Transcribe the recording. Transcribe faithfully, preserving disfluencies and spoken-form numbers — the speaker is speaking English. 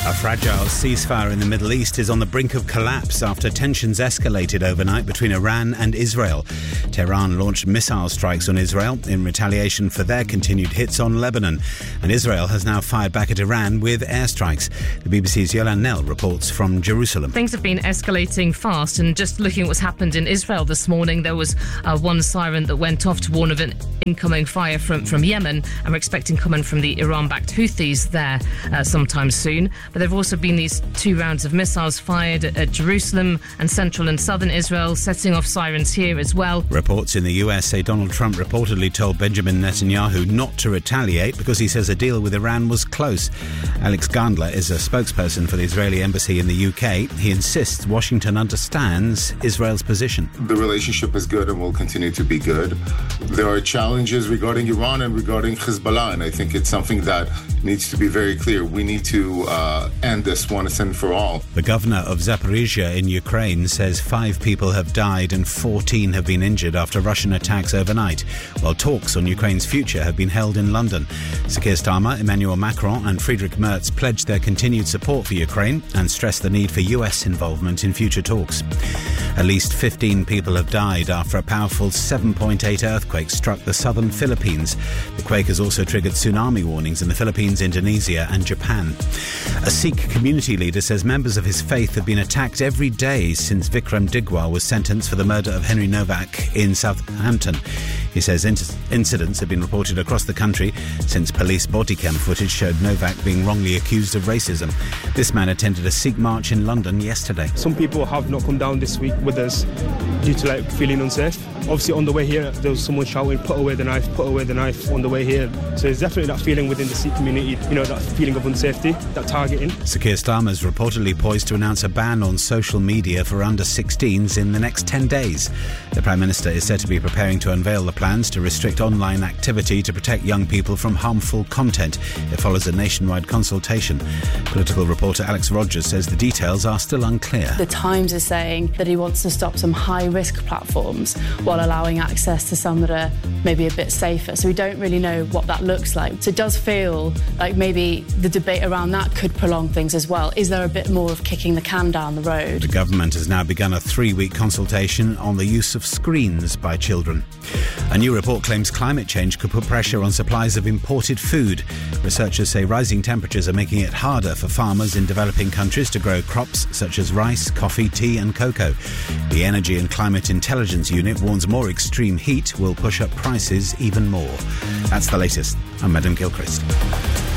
A fragile ceasefire in the Middle East is on the brink of collapse after tensions escalated overnight between Iran and Israel. Tehran launched missile strikes on Israel in retaliation for their continued hits on Lebanon. And Israel has now fired back at Iran with airstrikes. The B B C's Yolande Knell reports from Jerusalem. Things have been escalating fast, and just looking at what's happened in Israel this morning, there was uh, one siren that went off to warn of an incoming fire from, from Yemen, and we're expecting comment from the Iran-backed Houthis there uh, sometime soon. But there have also been these two rounds of missiles fired at, at Jerusalem and central and southern Israel, setting off sirens here as well. Reports in the U S say Donald Trump reportedly told Benjamin Netanyahu not to retaliate because he says a deal with Iran was close. Alex Gandler is a spokesperson for the Israeli embassy in the U K. He insists Washington understands Israel's position. The relationship is good and will continue to be good. There are challenges regarding Iran and regarding Hezbollah, and I think it's something that needs to be very clear. We need to uh, end this once and for all. The governor of Zaporizhia in Ukraine says five people have died and fourteen have been injured after Russian attacks overnight, while talks on Ukraine's future have been held in London. Sir Keir Starmer, Emmanuel Macron and Friedrich Merz pledged their continued support for Ukraine and stressed the need for U S involvement in future talks. At least fifteen people have died after a powerful seven point eight earthquake struck the southern Philippines. The quake has also triggered tsunami warnings in the Philippines, Indonesia and Japan. A Sikh community leader says members of his faith have been attacked every day since Vikram Digwal was sentenced for the murder of Henry Novak in Southampton. He says inc- incidents have been reported across the country since police body cam footage showed Novak being wrongly accused of racism. This man attended a Sikh march in London yesterday. Some people have not come down this week with us due to like feeling unsafe. Obviously on the way here there was someone shouting, put away the knife, put away the knife on the way here. So there's definitely that feeling within the Sikh community, you know, that feeling of unsafety, that targeting. Sir Keir Starmer is reportedly poised to announce a ban on social media for under sixteens in the next ten days. The Prime Minister is said to be preparing to unveil the plans to restrict online activity to protect young people from harmful content. It follows a nationwide consultation. Political reporter Alex Rogers says the details are still unclear. The Times is saying that he wants to stop some high-risk platforms while allowing access to some that are maybe a bit safer. So we don't really know what that looks like. So it does feel like maybe the debate around that could prolong things as well. Is there a bit more of kicking the can down the road? The government has now begun a three-week consultation on the use of screens by children. A new report claims climate change could put pressure on supplies of imported food. Researchers say rising temperatures are making it harder for farmers in developing countries to grow crops such as rice, coffee, tea and cocoa. The Energy and Climate Intelligence Unit warns more extreme heat will push up prices even more. That's the latest. I'm Madam Gilchrist.